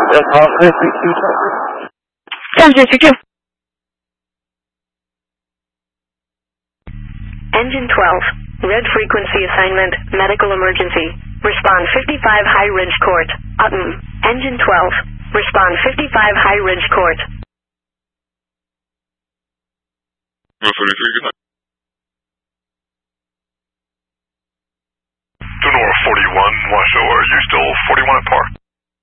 1062. Engine 12, red frequency assignment, medical emergency. Respond 55 High Ridge Court, Utton. Engine 12, respond 55 High Ridge Court. 43, good night. Denora 41, Washoe, are you still 41 at Park?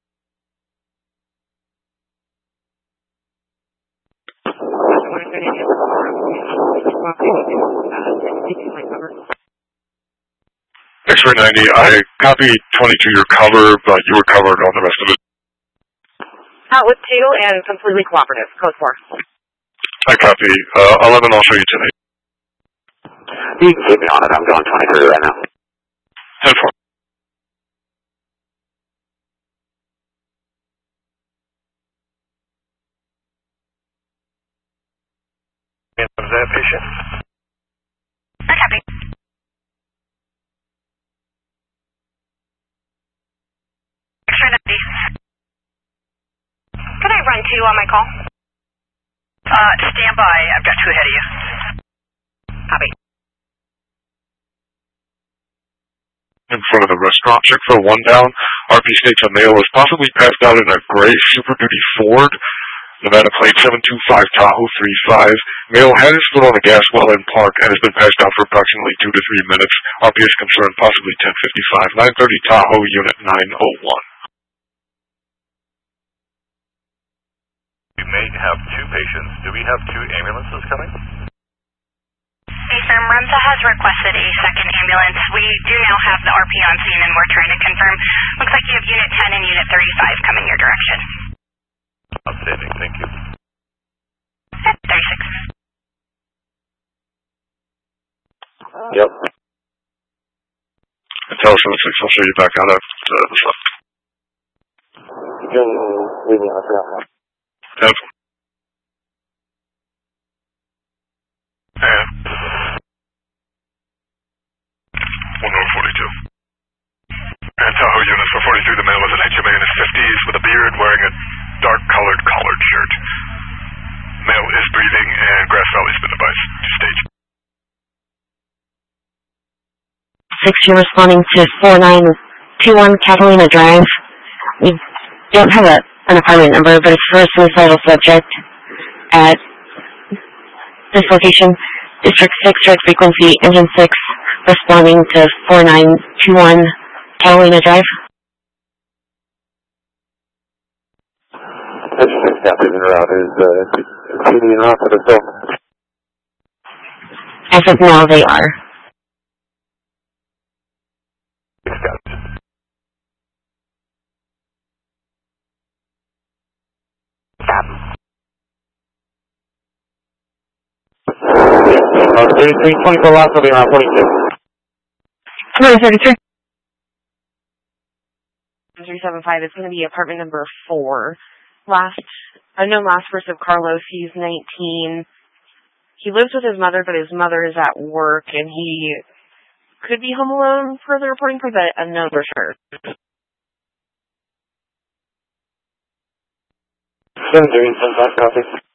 X-ray 90, I copy 22 your cover, but you were covered on the rest of it. Outlet 2 and completely cooperative. Code 4. I copy. 11, I'll show you tonight. You can keep me on it. I'm going 23 right now. 10-4. Is that a patient? I copy. X-ray 90. Could I run 2 on my call? Stand by. I've got 2 ahead of you. Copy. In front of the restaurant, check for 1 down. RP states a male was possibly passed out in a gray Super Duty Ford. Nevada plate 725 Tahoe 35. Male had his foot on a gas well in park and has been passed out for approximately 2 to 3 minutes. RP is concerned possibly 1055, 930 Tahoe, Unit 901. We may have 2 patients. Do we have 2 ambulances coming? Affirm. REMSA has requested a second ambulance. We do now have the RP on scene and we're trying to confirm. Looks like you have Unit 10 and Unit 35 coming your direction. Outstanding, thank you. 36. Yep. Tell us 76, I'll show you back out of the front. You can leave me on the ground. 10-4. And 1042. And Tahoe units for 43, the man was an HMA in his 50s with a beard wearing a dark-colored collared shirt. Male is breathing and Grass Valley's been advised to stage. 6, you're responding to 4921 Catalina Drive. We don't have an apartment number, but it's for a suicidal subject at this location. District 6, red frequency, engine 6, responding to 4921 Catalina Drive. Engine 6 captain en route. Is PD en route for the film? As of now, they are. 6 captain. Captain. 33, 24 last will be around 42. 33. 375 is going to be apartment number 4. Unknown last first of Carlos, he's 19. He lives with his mother, but his mother is at work, and he could be home alone per the reporting, for the unknown for sure. 7 copy.